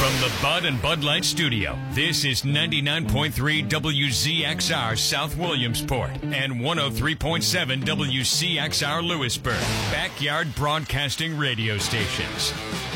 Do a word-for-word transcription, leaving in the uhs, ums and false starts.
From the Bud and Bud Light Studio, this is ninety-nine point three W Z X R South Williamsport and one oh three point seven W C X R Lewisburg, backyard broadcasting radio stations.